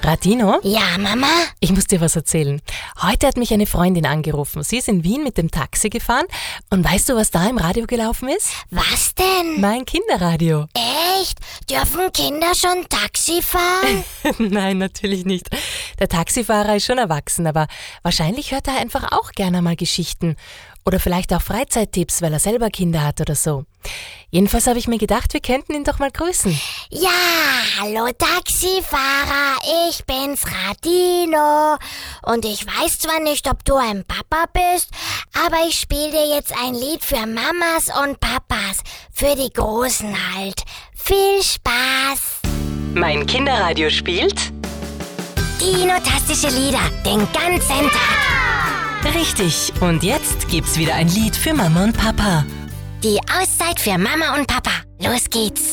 Radino? Ja, Mama? Ich muss dir was erzählen. Heute hat mich eine Freundin angerufen. Sie ist in Wien mit dem Taxi gefahren. Und weißt du, was da im Radio gelaufen ist? Was denn? Mein Kinderradio. Echt? Dürfen Kinder schon Taxi fahren? Nein, natürlich nicht. Der Taxifahrer ist schon erwachsen, aber wahrscheinlich hört er einfach auch gerne mal Geschichten. Oder vielleicht auch Freizeittipps, weil er selber Kinder hat oder so. Jedenfalls habe ich mir gedacht, wir könnten ihn doch mal grüßen. Ja, hallo Taxifahrer, ich bin's Radino. Und ich weiß zwar nicht, ob du ein Papa bist, aber ich spiele dir jetzt ein Lied für Mamas und Papas, für die Großen halt. Viel Spaß! Mein Kinderradio spielt Dino-tastische Lieder, den ganzen Tag. richtig. Und jetzt gibt's wieder ein Lied für Mama und Papa. Die Auszeit für Mama und Papa. Los geht's.